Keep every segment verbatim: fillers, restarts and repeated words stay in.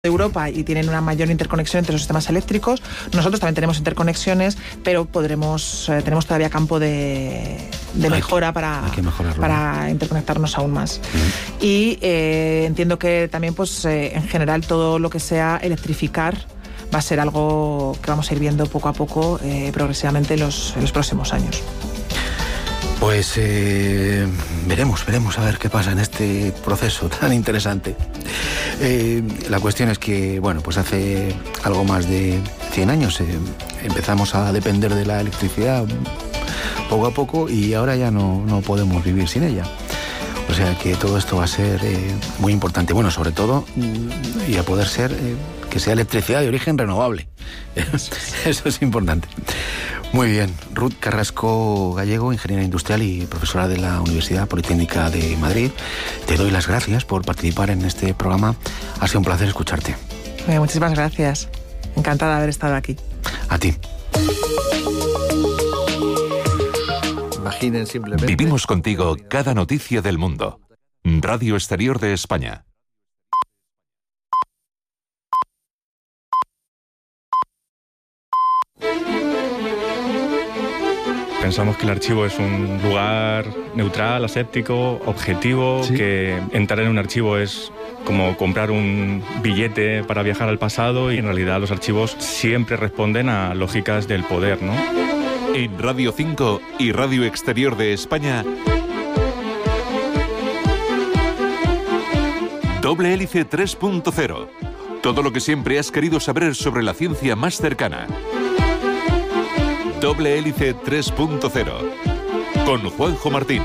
de Europa y tienen una mayor interconexión entre los sistemas eléctricos. Nosotros también tenemos interconexiones, pero podremos eh, tenemos todavía campo de, de mejora para, para interconectarnos aún más. Mm. Y eh, entiendo que también, pues, eh, en general, todo lo que sea electrificar va a ser algo que vamos a ir viendo poco a poco, eh, progresivamente en los, en los próximos años. Pues eh, veremos, veremos a ver qué pasa en este proceso tan interesante. Eh, la cuestión es que, bueno, pues hace algo más de cien años eh, empezamos a depender de la electricidad poco a poco y ahora ya no, no podemos vivir sin ella. O sea que todo esto va a ser eh, muy importante. Bueno, sobre todo, y a poder ser, eh, que sea electricidad de origen renovable. Eso es importante. Muy bien. Ruth Carrasco Gallego, ingeniera industrial y profesora de la Universidad Politécnica de Madrid. Te doy las gracias por participar en este programa. Ha sido un placer escucharte. Eh, muchísimas gracias. Encantada de haber estado aquí. A ti. Imaginen simplemente. Vivimos contigo cada noticia del mundo. Radio Exterior de España. Pensamos que el archivo es un lugar neutral, aséptico, objetivo, ¿sí? Que entrar en un archivo es como comprar un billete para viajar al pasado y en realidad los archivos siempre responden a lógicas del poder, ¿no? En Radio cinco y Radio Exterior de España, Doble Hélice tres punto cero. Todo lo que siempre has querido saber sobre la ciencia más cercana. Doble Hélice tres punto cero. Con Juanjo Martín.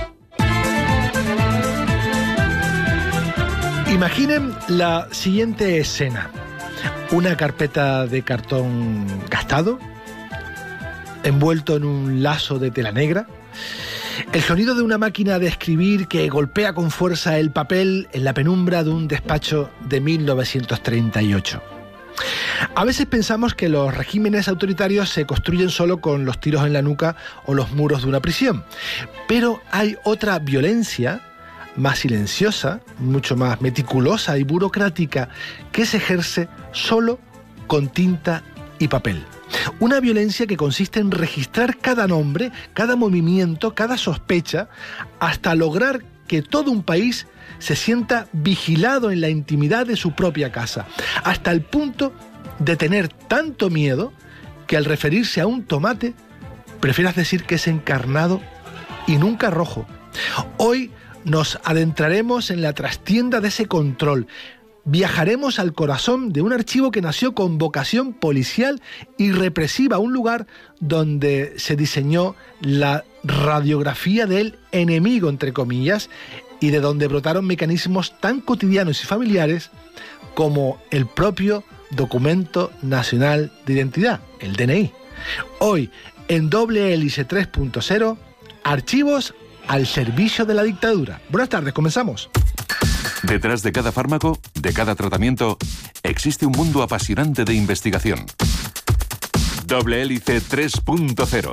Imaginen la siguiente escena. Una carpeta de cartón gastado, envuelto en un lazo de tela negra, el sonido de una máquina de escribir que golpea con fuerza el papel en la penumbra de un despacho de mil novecientos treinta y ocho. A veces pensamos que los regímenes autoritarios se construyen solo con los tiros en la nuca o los muros de una prisión, pero hay otra violencia más silenciosa, mucho más meticulosa y burocrática, que se ejerce solo con tinta y papel. Una violencia que consiste en registrar cada nombre, cada movimiento, cada sospecha, hasta lograr que todo un país se sienta vigilado en la intimidad de su propia casa, hasta el punto de tener tanto miedo que al referirse a un tomate prefieras decir que es encarnado y nunca rojo. Hoy nos adentraremos en la trastienda de ese control. Viajaremos al corazón de un archivo que nació con vocación policial y represiva, un lugar donde se diseñó la radiografía del enemigo, entre comillas, y de donde brotaron mecanismos tan cotidianos y familiares como el propio Documento Nacional de Identidad, el D N I. Hoy, en Doble Hélice tres punto cero, archivos al servicio de la dictadura. Buenas tardes, comenzamos. Detrás de cada fármaco, de cada tratamiento, existe un mundo apasionante de investigación. Doble Hélice tres punto cero.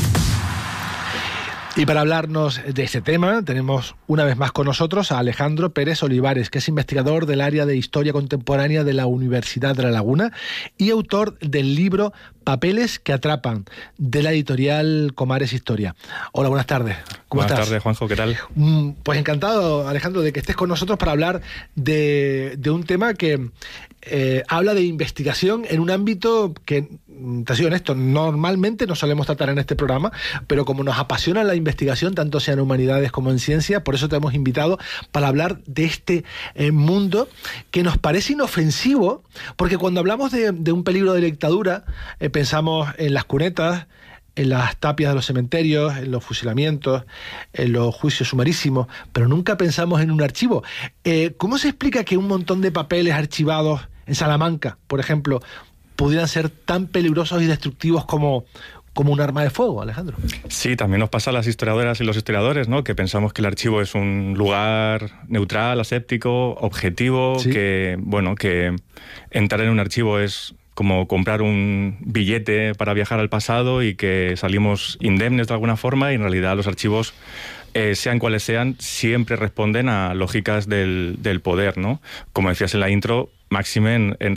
Y para hablarnos de este tema, tenemos una vez más con nosotros a Alejandro Pérez Olivares, que es investigador del área de Historia Contemporánea de la Universidad de La Laguna y autor del libro Papeles que atrapan, de la editorial Comares Historia. Hola, buenas tardes. ¿Cómo buenas estás? Buenas tardes, Juanjo, ¿qué tal? Pues encantado, Alejandro, de que estés con nosotros para hablar de, de un tema que eh, habla de investigación en un ámbito que, te soy honesto, normalmente no solemos tratar en este programa, pero como nos apasiona la investigación, tanto sea en humanidades como en ciencia, por eso te hemos invitado para hablar de este eh, mundo que nos parece inofensivo, porque cuando hablamos de, de un peligro de dictadura, eh, pensamos en las cunetas, en las tapias de los cementerios, en los fusilamientos, en los juicios sumarísimos, pero nunca pensamos en un archivo. Eh, ¿Cómo se explica que un montón de papeles archivados en Salamanca, por ejemplo, pudieran ser tan peligrosos y destructivos como, como un arma de fuego, Alejandro? Sí, también nos pasa a las historiadoras y los historiadores, ¿no? Que pensamos que el archivo es un lugar neutral, aséptico, objetivo, ¿sí? que, bueno, que entrar en un archivo es como comprar un billete para viajar al pasado y que salimos indemnes de alguna forma, y en realidad los archivos, eh, sean cuales sean, siempre responden a lógicas del, del poder, ¿no? Como decías en la intro, máxime en, en